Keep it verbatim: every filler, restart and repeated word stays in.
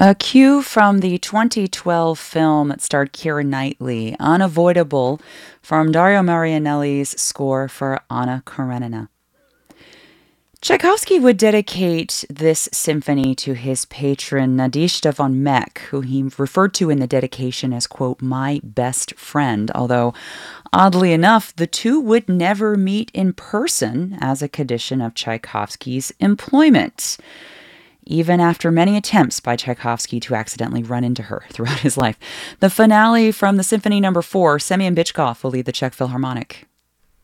A cue from the twenty twelve film that starred Keira Knightley, Unavoidable, from Dario Marianelli's score for Anna Karenina. Tchaikovsky would dedicate this symphony to his patron Nadezhda von Meck, who he referred to in the dedication as, quote, my best friend, although, oddly enough, the two would never meet in person as a condition of Tchaikovsky's employment, even after many attempts by Tchaikovsky to accidentally run into her throughout his life. The finale from the Symphony Number four, Semyon Bychkov will lead the Czech Philharmonic.